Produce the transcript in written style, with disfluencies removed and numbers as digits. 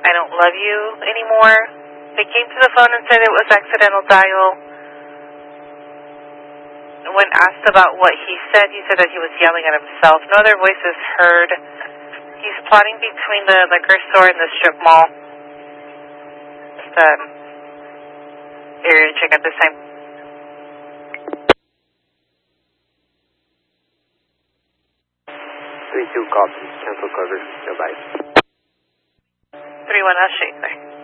I don't love you anymore. They came to the phone and said it was accidental dial. When asked about what he said that he was yelling at himself. No other voices heard. He's plotting between the liquor store and the strip mall. Just area check at this time. 3-2 copy. Cancel coverage. Goodbye. 3-1, I'll shoot. Bye.